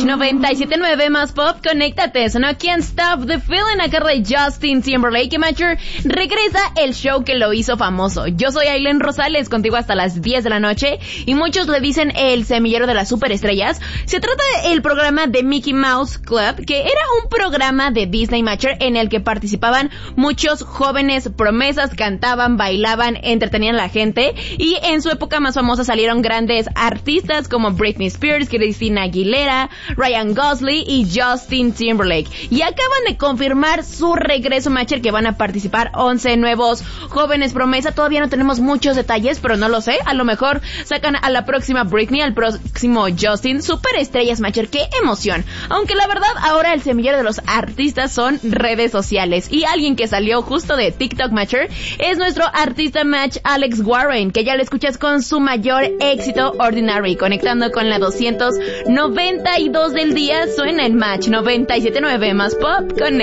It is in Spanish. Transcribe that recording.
97.9 más pop, conéctate, sonó Can't Stop the Feeling a cargo de Justin Timberlake. Matcher, regresa el show que lo hizo famoso. Yo soy Aileen Rosales, contigo hasta las 10 de la noche, y muchos le dicen el semillero de las superestrellas. Se trata del programa de Mickey Mouse Club, que era un programa de Disney, Matcher, en el que participaban muchos jóvenes promesas, cantaban, bailaban, entretenían a la gente, y en su época más famosa salieron grandes artistas como Britney Spears, Christina Aguilera, Ryan Gosling y Justin Timberlake. Y acaban de confirmar su regreso, Matcher, que van a participar 11 nuevos jóvenes promesa. Todavía no tenemos muchos detalles, pero no lo sé. A lo mejor sacan a la próxima Britney, al próximo Justin. Superestrellas, Matcher, qué emoción. Aunque la verdad, ahora el semillero de los artistas son redes sociales. Y alguien que salió justo de TikTok, Matcher, es nuestro artista match Alex Warren, que ya lo escuchas con su mayor éxito, Ordinary, conectando con la 292 del día. Suena el Match 97.9 más pop con